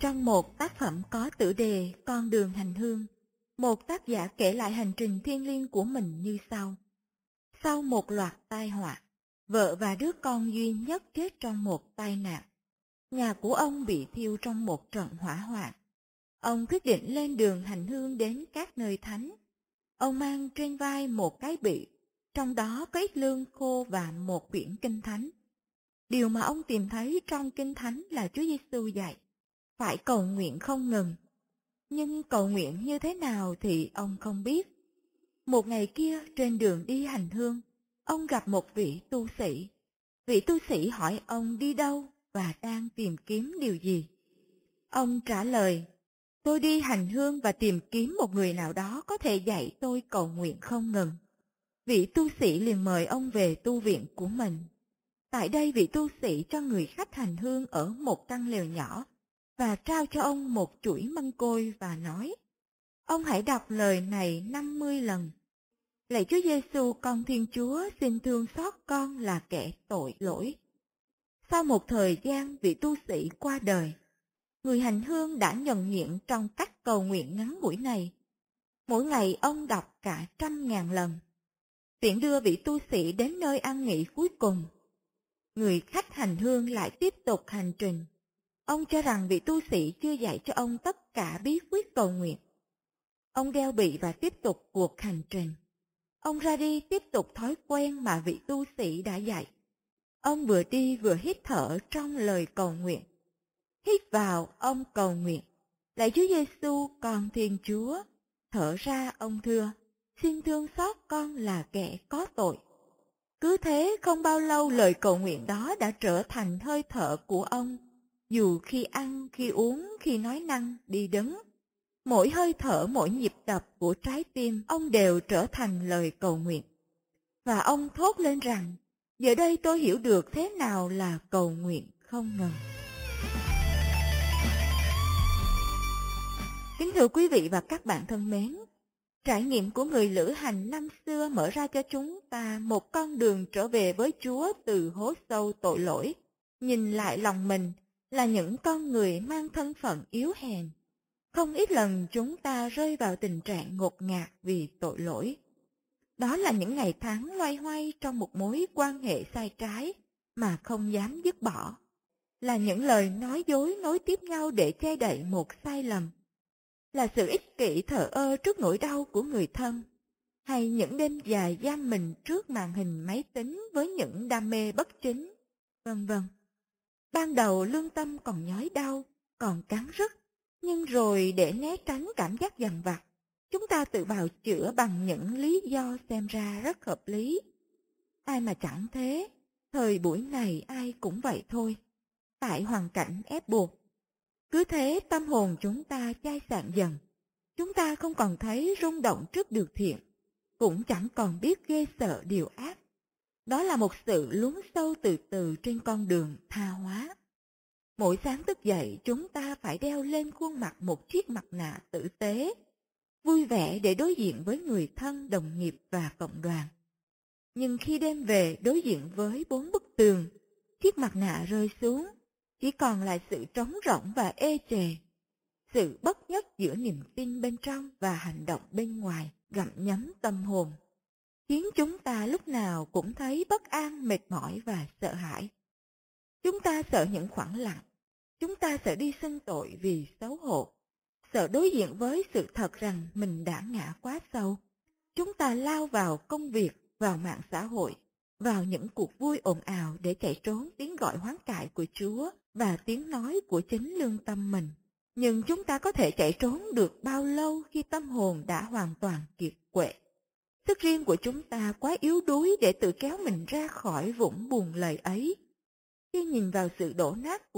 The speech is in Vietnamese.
Trong một tác phẩm có tựa đề Con đường hành hương, một tác giả kể lại hành trình thiêng liêng của mình như sau. Sau một loạt tai họa, vợ và đứa con duy nhất chết trong một tai nạn. Nhà của ông bị thiêu trong một trận hỏa hoạn. Ông quyết định lên đường hành hương đến các nơi thánh. Ông mang trên vai một cái bị, trong đó có ít lương khô và một quyển kinh thánh. Điều mà ông tìm thấy trong kinh thánh là Chúa Giêsu dạy, phải cầu nguyện không ngừng. Nhưng cầu nguyện như thế nào thì ông không biết. Một ngày kia trên đường đi hành hương, ông gặp một vị tu sĩ. Vị tu sĩ hỏi ông đi đâu và đang tìm kiếm điều gì. Ông trả lời, tôi đi hành hương và tìm kiếm một người nào đó có thể dạy tôi cầu nguyện không ngừng. Vị tu sĩ liền mời ông về tu viện của mình. Tại đây vị tu sĩ cho người khách hành hương ở một căn lều nhỏ và trao cho ông một chuỗi mân côi và nói, ông hãy đọc lời này 50 lần. Lạy Chúa Giêsu, con Thiên Chúa, xin thương xót con là kẻ tội lỗi. Sau một thời gian vị tu sĩ qua đời, người hành hương đã nhuần nhuyễn trong cách cầu nguyện ngắn ngủi này. Mỗi ngày ông đọc cả 100.000 lần. Tiện đưa vị tu sĩ đến nơi an nghỉ cuối cùng. Người khách hành hương lại tiếp tục hành trình. Ông cho rằng vị tu sĩ chưa dạy cho ông tất cả bí quyết cầu nguyện. Ông đeo bị và tiếp tục cuộc hành trình. Ông ra đi tiếp tục thói quen mà vị tu sĩ đã dạy. Ông vừa đi vừa hít thở trong lời cầu nguyện. Hít vào, ông cầu nguyện, lạy Chúa Giêsu, con Thiên Chúa. Thở ra, ông thưa, xin thương xót con là kẻ có tội. Cứ thế không bao lâu lời cầu nguyện đó đã trở thành hơi thở của ông. Dù khi ăn, khi uống, khi nói năng, đi đứng. Mỗi hơi thở, mỗi nhịp đập của trái tim, ông đều trở thành lời cầu nguyện. Và ông thốt lên rằng, giờ đây tôi hiểu được thế nào là cầu nguyện không ngừng. Kính thưa quý vị và các bạn thân mến, trải nghiệm của người lữ hành năm xưa mở ra cho chúng ta một con đường trở về với Chúa từ hố sâu tội lỗi. Nhìn lại lòng mình là những con người mang thân phận yếu hèn. Không ít lần chúng ta rơi vào tình trạng ngột ngạt vì tội lỗi. Đó là những ngày tháng loay hoay trong một mối quan hệ sai trái mà không dám dứt bỏ. Là những lời nói dối nối tiếp nhau để che đậy một sai lầm. Là sự ích kỷ thờ ơ trước nỗi đau của người thân. Hay những đêm dài giam mình trước màn hình máy tính với những đam mê bất chính, vân vân. Ban đầu lương tâm còn nhói đau, còn cắn rứt. Nhưng rồi để né tránh cảm giác dằn vặt, chúng ta tự bào chữa bằng những lý do xem ra rất hợp lý. Ai mà chẳng thế, thời buổi này ai cũng vậy thôi, tại hoàn cảnh ép buộc. Cứ thế tâm hồn chúng ta chai sạn dần, chúng ta không còn thấy rung động trước điều thiện, cũng chẳng còn biết ghê sợ điều ác. Đó là một sự lún sâu từ từ trên con đường tha hóa. Mỗi sáng thức dậy chúng ta phải đeo lên khuôn mặt một chiếc mặt nạ tử tế, vui vẻ để đối diện với người thân, đồng nghiệp và cộng đoàn. Nhưng khi đêm về đối diện với 4 bức tường, chiếc mặt nạ rơi xuống, chỉ còn lại sự trống rỗng và ê chề. Sự bất nhất giữa niềm tin bên trong và hành động bên ngoài gặm nhấm tâm hồn, khiến chúng ta lúc nào cũng thấy bất an, mệt mỏi và sợ hãi. Chúng ta sợ những khoảng lặng, chúng ta sợ đi xưng tội vì xấu hổ, sợ đối diện với sự thật rằng mình đã ngã quá sâu. Chúng ta lao vào công việc, vào mạng xã hội, vào những cuộc vui ồn ào để chạy trốn tiếng gọi hoán cải của Chúa và tiếng nói của chính lương tâm mình. Nhưng chúng ta có thể chạy trốn được bao lâu khi tâm hồn đã hoàn toàn kiệt quệ? Sức riêng của chúng ta quá yếu đuối để tự kéo mình ra khỏi vũng buồn lầy ấy. Khi nhìn vào sự đổ nát